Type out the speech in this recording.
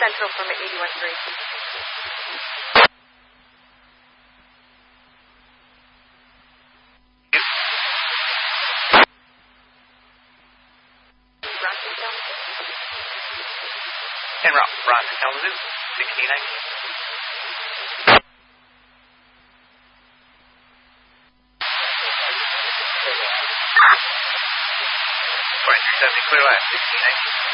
Central from 81-3. En route, Roger, Kalamazoo, 1619. Right, 370, clear left, 1619.